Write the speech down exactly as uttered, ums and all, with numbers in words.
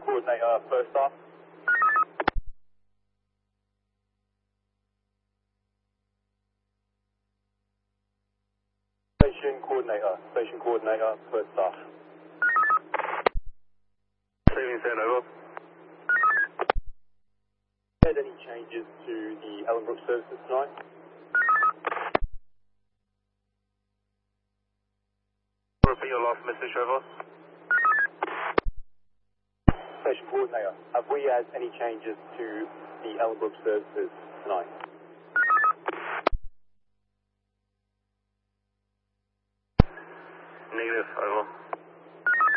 coordinator, first off. Station coordinator, station coordinator, first off. Saving San over. Had any changes to the Ellenbrook services tonight? Repeat your last message, over. Station coordinator, have we had any changes to the Ellenbrook services tonight?